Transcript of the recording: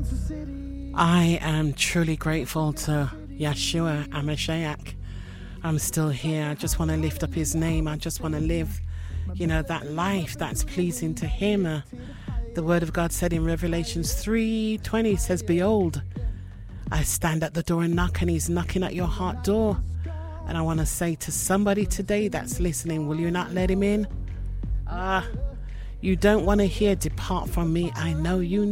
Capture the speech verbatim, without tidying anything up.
I am truly grateful to Yeshua HaMashiach. I'm still here. I just want to lift up his name. I just want to live, you know, that life that's pleasing to him. Uh, the word of God said in Revelations three twenty says, behold, I stand at the door and knock, and he's knocking at your heart door. And I want to say to somebody today that's listening, will you not let him in? Ah, uh, you don't want to hear, depart from me. I know you